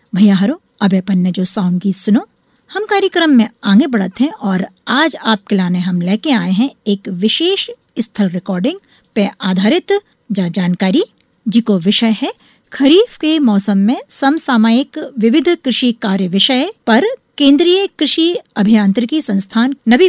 भैया हरो अब अपन ने जो सॉन्ग गीत सुनो, हम कार्यक्रम में आगे बढ़ते हैं और आज आपके लाने हम लेके आए हैं एक विशेष स्थल रिकॉर्डिंग पे आधारित जानकारी, जिको विषय है खरीफ के मौसम में समसामयिक विविध कृषि कार्य विषय पर केंद्रीय कृषि अभियांत्रिकी संस्थान नवी